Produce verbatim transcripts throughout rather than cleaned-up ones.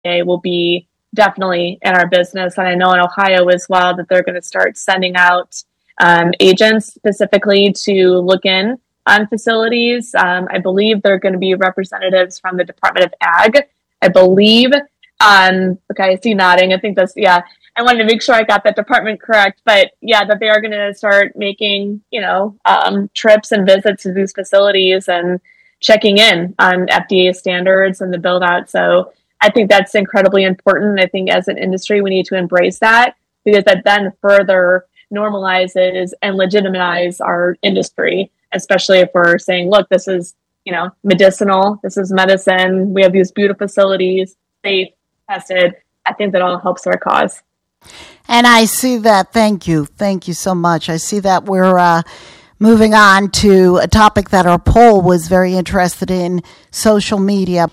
A will be definitely in our business. And I know in Ohio as well that they're going to start sending out um, agents specifically to look in on facilities. Um, I believe there are going to be representatives from the Department of Ag, I believe. Um, okay, I see nodding. I think that's, yeah. I wanted to make sure I got that department correct, but yeah, that they are going to start making, you know, um, trips and visits to these facilities and checking in on F D A standards and the build out. So I think that's incredibly important. I think as an industry, we need to embrace that because that then further normalizes and legitimizes our industry, especially if we're saying, look, this is, you know, medicinal, this is medicine. We have these beautiful facilities, safe, tested. I think that all helps our cause. And I see that. Thank you. Thank you so much. I see that we're uh, moving on to a topic that our poll was very interested in, social media.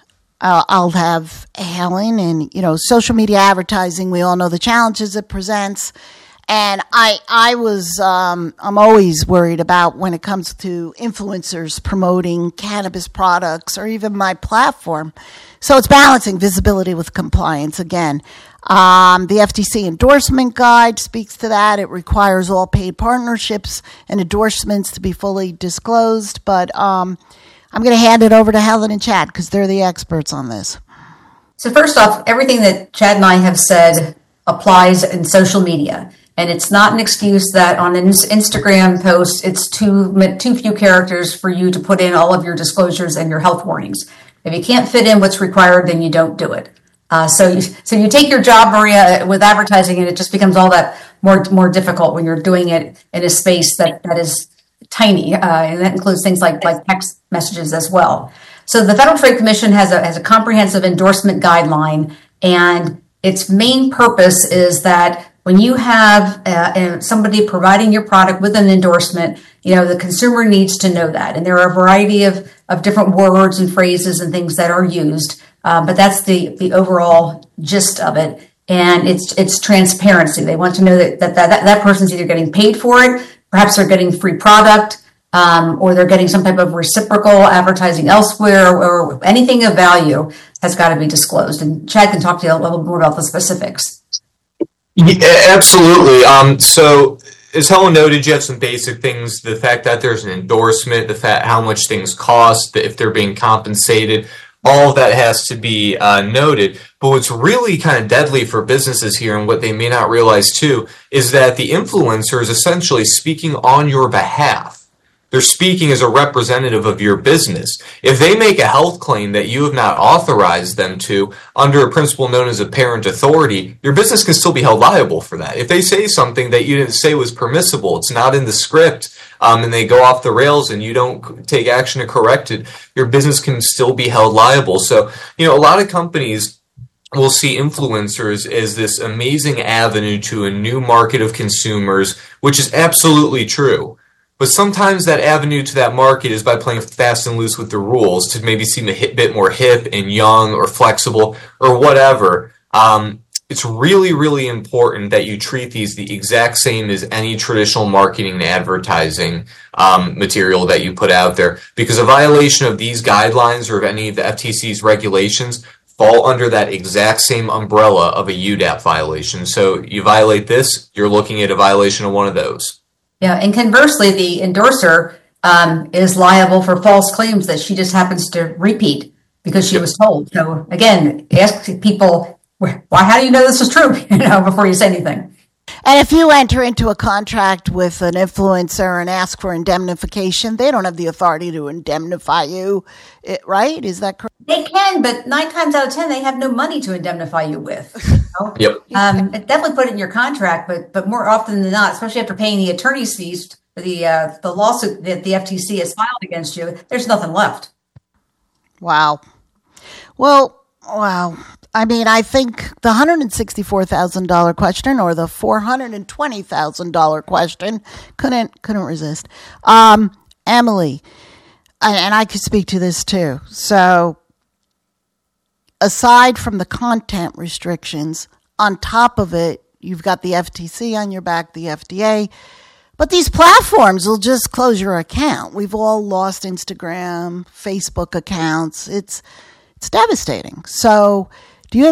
Uh, I'll have Helen and, you know, social media advertising. We all know the challenges it presents. And I, I was, um, I'm always worried about when it comes to influencers promoting cannabis products or even my platform. So it's balancing visibility with compliance again. Um, the F T C endorsement guide speaks to that. It requires all paid partnerships and endorsements to be fully disclosed. But um, I'm going to hand it over to Helen and Chad because they're the experts on this. So first off, everything that Chad and I have said applies in social media. And it's not an excuse that on an Instagram post, it's too, too few characters for you to put in all of your disclosures and your health warnings. If you can't fit in what's required, then you don't do it. Uh, so, you, so you take your job, Maria, with advertising, and it just becomes all that more more difficult when you're doing it in a space that, that is tiny, uh, and that includes things like like text messages as well. So the Federal Trade Commission has a has a comprehensive endorsement guideline, and its main purpose is that when you have uh, somebody providing your product with an endorsement, you know, the consumer needs to know that. And there are a variety of, of different words and phrases and things that are used. Uh, but that's the, the overall gist of it. And it's, it's transparency. They want to know that, that, that, that person's either getting paid for it, perhaps they're getting free product, um, or they're getting some type of reciprocal advertising elsewhere, or, or anything of value has got to be disclosed. And Chad can talk to you a little more about the specifics. Yeah, absolutely. Um, so as Helen noted, you have some basic things, the fact that there's an endorsement, the fact how much things cost, if they're being compensated, all of that has to be uh, noted. But what's really kind of deadly for businesses here, and what they may not realize too, is that the influencer is essentially speaking on your behalf. They're speaking as a representative of your business. If they make a health claim that you have not authorized them to under a principle known as apparent authority, your business can still be held liable for that. If they say something that you didn't say was permissible, it's not in the script, um, and they go off the rails and you don't take action to correct it, your business can still be held liable. So, you know, a lot of companies will see influencers as this amazing avenue to a new market of consumers, which is absolutely true. But sometimes that avenue to that market is by playing fast and loose with the rules to maybe seem a hit, bit more hip and young or flexible or whatever. Um, it's really, really important that you treat these the exact same as any traditional marketing and advertising um, material that you put out there, because a violation of these guidelines or of any of the F T C's regulations fall under that exact same umbrella of a U D A P violation. So you violate this, you're looking at a violation of one of those. Yeah, and conversely, the endorser um, is liable for false claims that she just happens to repeat because she was told. So again, ask people, why? How do you know this is true? You know, before you say anything. And if you enter into a contract with an influencer and ask for indemnification, they don't have the authority to indemnify you, right? Is that correct? They can, but nine times out of ten, they have no money to indemnify you with. You know? Yep. Um, definitely put it in your contract, but but more often than not, especially after paying the attorney's fees for the uh, the lawsuit that the F T C has filed against you, there's nothing left. Wow. Well, wow. I mean, I think the one hundred sixty-four thousand dollars question or the four hundred twenty thousand dollars question couldn't couldn't resist. Um, Emily, and I could speak to this too. So, aside from the content restrictions, on top of it, you've got the F T C on your back, the F D A. But these platforms will just close your account. We've all lost Instagram, Facebook accounts. It's it's devastating. So